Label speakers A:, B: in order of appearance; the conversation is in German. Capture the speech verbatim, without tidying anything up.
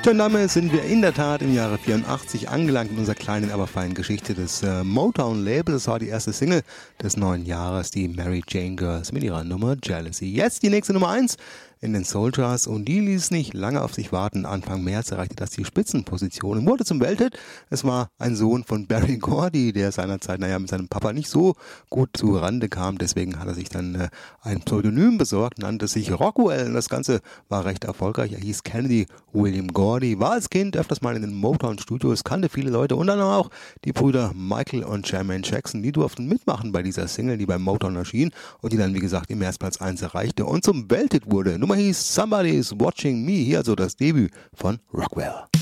A: Und damit sind wir in der Tat im Jahre vierundachtzig angelangt in unserer kleinen, aber feinen Geschichte des äh, Motown-Labels. Das war die erste Single des neuen Jahres, die Mary Jane Girls mit ihrer Nummer Jealousy. Jetzt die nächste Nummer eins in den Soulcharts und die ließ nicht lange auf sich warten. Anfang März erreichte das die Spitzenposition und wurde zum Welthit. Es war ein Sohn von Berry Gordy, der seinerzeit, naja, mit seinem Papa nicht so gut zu Rande kam. Deswegen hat er sich dann äh, ein Pseudonym besorgt, nannte sich Rockwell und das Ganze war recht erfolgreich. Er hieß Kennedy William Gordy, war als Kind öfters mal in den Motown-Studios, kannte viele Leute und dann auch die Brüder Michael und Jermaine Jackson. Die durften mitmachen bei dieser Single, die beim Motown erschien und die dann, wie gesagt, im März Platz eins erreichte und zum Welthit wurde. Nummer hieß Somebody's Watching Me, hier also das Debüt von Rockwell.